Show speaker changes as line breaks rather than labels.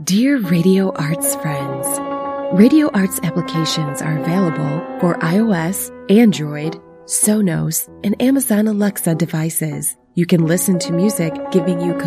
Dear Radio Arts friends, Radio Arts applications are available for iOS, Android, Sonos, and Amazon Alexa devices. You can listen to music giving you